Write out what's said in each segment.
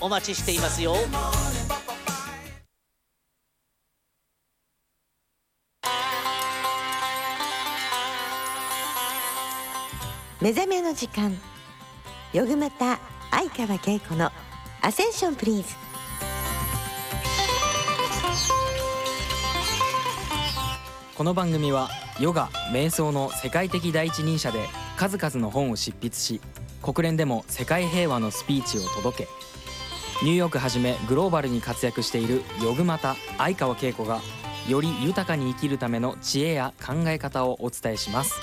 お待ちしていますよ。 目覚めの時間、よぐまた相川恵子のアセンションプリーズ。 この番組はヨガ・瞑想の世界的第一人者で数々の本を執筆し、国連でも世界平和のスピーチを届け、ニューヨークはじめグローバルに活躍しているヨグマタ相川恵子がより豊かに生きるための知恵や考え方をお伝えします。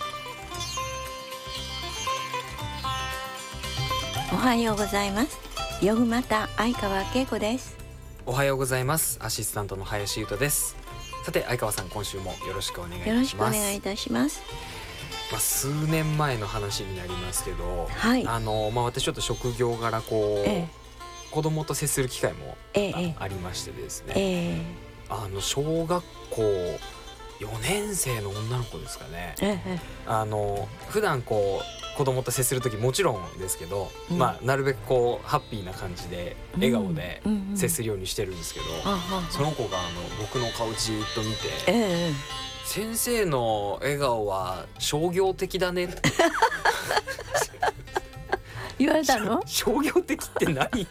おはようございます。ヨグマタ相川恵子です。 おはようございます。アシスタントの林優斗です。さて相川さん、今週もよろしくお願いいたします。 よろしくお願いいたします。 数年前の話になりますけど、 はい、 私ちょっと職業柄子供と接する機会もありましてですね、小学校4年生の女の子ですかね、普段子供と接する時もちろんですけど、なるべくハッピーな感じで笑顔で接するようにしてるんですけど、その子が僕の顔じーっと見て、先生の笑顔は商業的だねって言われたの？ 商業的って何って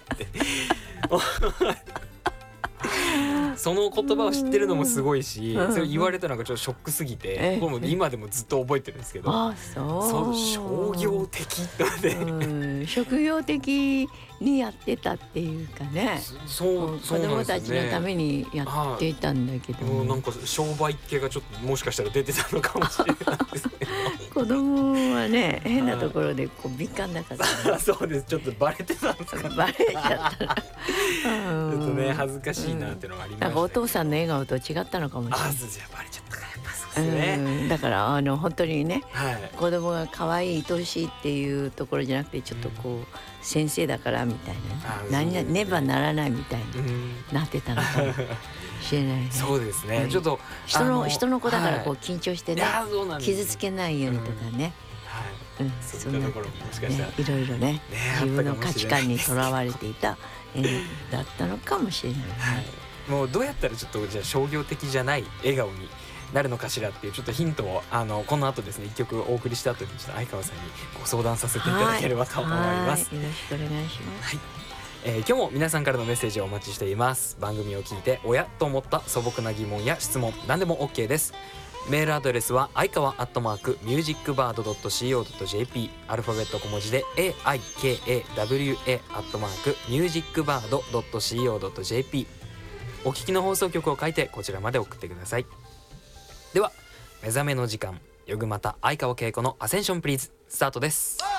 その言葉を知ってるのもすごいし、それ言われたのがちょっとショックすぎて、僕も今でもずっと覚えてるんですけど、そう商業的って職業的にやってたっていうかね、子供たちのためにやっていたんだけど、 なんか商売系がちょっともしかしたら出てたのかもしれないですね子供はね、変なところで敏感だから、ね、 そうです。ちょっとバレてたんですか？ バレちゃったらちょっとね、恥ずかしいなっていうのがありました、 なんかお父さんの笑顔と違ったのかもしれない。 じゃあバレちゃったからやっぱそうですね。 だから本当にね、子供が可愛い愛しいっていうところじゃなくて、ちょっと先生だからみたいな、ねばならないみたいになってたのかもしれないね。 そうですね、ちょっと人の子だから緊張してね、傷つけないようにとかね、 そんなところももしかしたらいろいろね、自分の価値観にとらわれていただったのかもしれないね。 もうどうやったらちょっとじゃあ商業的じゃない笑顔になるのかしらっていうちょっとヒントをこの後ですね、一曲お送りした後にちょっと相川さんにご相談させていただければと思います。 よろしくお願いします。 今日も皆さんからのメッセージをお待ちしています。番組を聞いて親と思った素朴な疑問や質問、何でも OK です。メールアドレスは相川@musicbird.co.jp、 アルファベット小文字で aikawa@musicbird.co.jp、 お聞きの放送局を書いてこちらまで送ってください。では目覚めの時間、ヨグマタ相川恵子のアセンションプリーズ、スタートです。